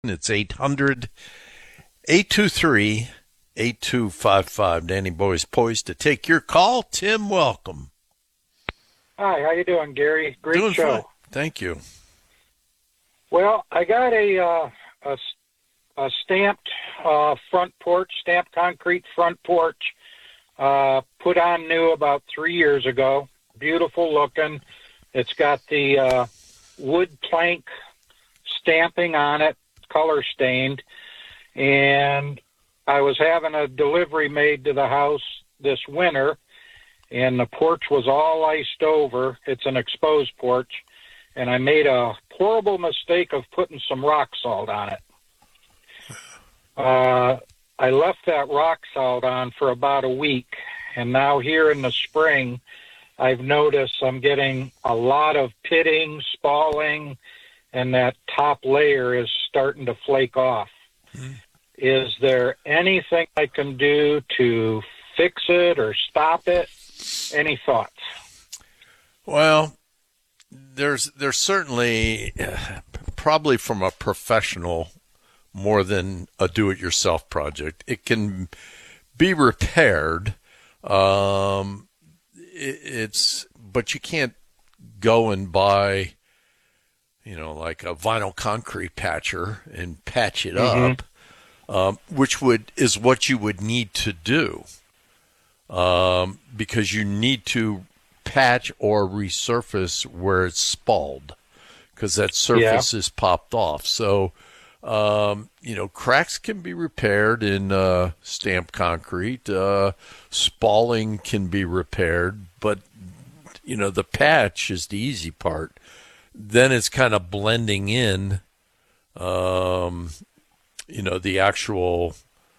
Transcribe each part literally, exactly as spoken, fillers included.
It's eight hundred, eight two three, eight two five five. Danny Boy's poised to take your call. Tim, welcome. Hi, how you doing, Gary? Great Doing show. fine. Thank you. Well, I got a uh, a, a stamped uh, front porch, stamped concrete front porch, uh, put on new about three years ago. Beautiful looking. It's got the uh, wood plank stamping on it, color stained, and I was having a delivery made to the house this winter, and the porch was all iced over. It's an exposed porch, and I made a horrible mistake of putting some rock salt on it. Uh, I left that rock salt on for about a week, and now here in the spring, I've noticed I'm getting a lot of pitting, spalling, and that top layer is starting to flake off. Mm. Is there anything I can do to fix it or stop it? Any thoughts? Well, there's there's certainly uh, probably from a professional more than a do-it-yourself project. It can be repaired. Um, it, it's but you can't go and buy, you know, like a vinyl concrete patcher and patch it mm-hmm. up, um, which would is what you would need to do, um, because you need to patch or resurface where it's spalled, because that surface yeah. is popped off. So, um, you know, cracks can be repaired in uh, stamped concrete. Uh, spalling can be repaired, but, you know, the patch is the easy part. Then it's kind of blending in, um, you know, the actual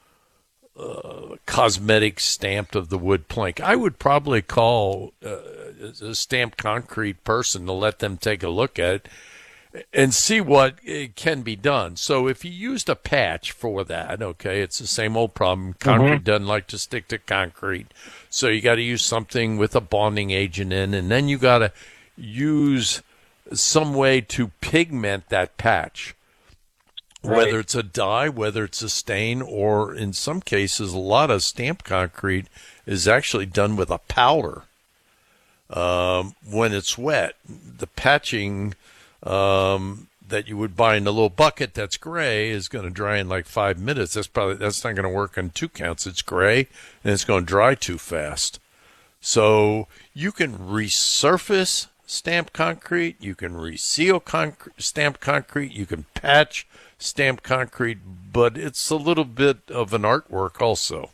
uh, cosmetic stamp of the wood plank. I would probably call uh, a stamped concrete person to let them take a look at it and see what it can be done. So if you used a patch for that, okay, it's the same old problem. Concrete mm-hmm. doesn't like to stick to concrete. So you got to use something with a bonding agent in, and then you got to use some way to pigment that patch, right. Whether it's a dye, whether it's a stain, or in some cases, a lot of stamped concrete is actually done with a powder. Um, when it's wet, the patching um, that you would buy in the little bucket that's gray is going to dry in like five minutes. That's probably that's not going to work on two counts. It's gray and it's going to dry too fast. So you can resurface stamped concrete, you can reseal concrete, stamped concrete, you can patch stamped concrete, but it's a little bit of an artwork also.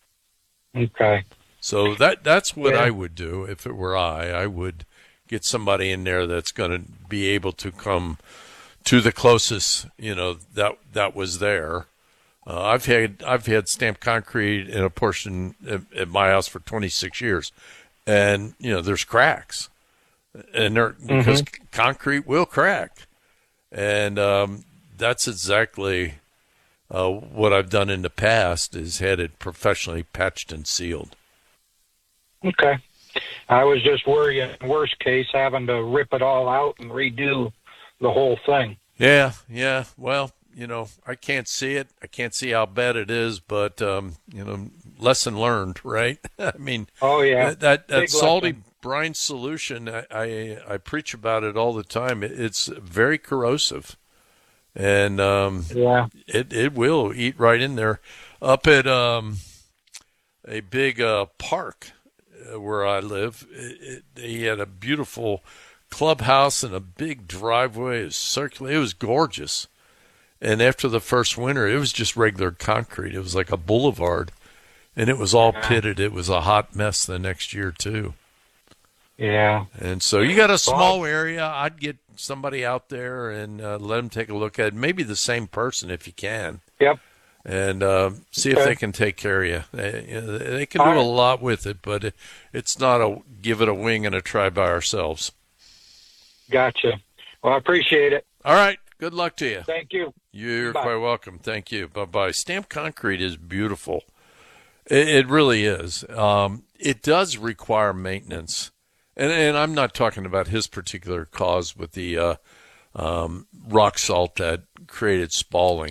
Okay. So that that's what yeah. I would do if it were I. I would get somebody in there that's going to be able to come to the closest, you know, that that was there. Uh, I've had I've had stamped concrete in a portion at, at my house for twenty-six years, and you know there's cracks. And they're, because mm-hmm. concrete will crack, and um, that's exactly uh, what I've done in the past is had it professionally patched and sealed. Okay, I was just worried, in worst case, having to rip it all out and redo the whole thing. Yeah, yeah. Well, you know, I can't see it. I can't see how bad it is, but um, you know, lesson learned, right? I mean, oh yeah, that that, that salty. Lesson. Brine solution, I, I I preach about it all the time. It, it's very corrosive, and um, yeah, it it will eat right in there. Up at um, a big uh, park uh, where I live, it, it, they had a beautiful clubhouse and a big driveway. It was circular. It was gorgeous. And after the first winter, it was just regular concrete. It was like a boulevard, and it was all pitted. It was a hot mess the next year too. Yeah. And so you got a small area. I'd get somebody out there and uh, let them take a look at it. Maybe the same person if you can. Yep. And uh, see okay. if they can take care of you. They, you know, they can do right. a lot with it, but it, it's not a give it a wing and a try by ourselves. Gotcha. Well, I appreciate it. All right. Good luck to you. Thank you. You're Bye. quite welcome. Thank you. Bye-bye. Stamped concrete is beautiful. It, it really is. Um, it does require maintenance. And, and I'm not talking about his particular cause with the uh, um, rock salt that created spalling.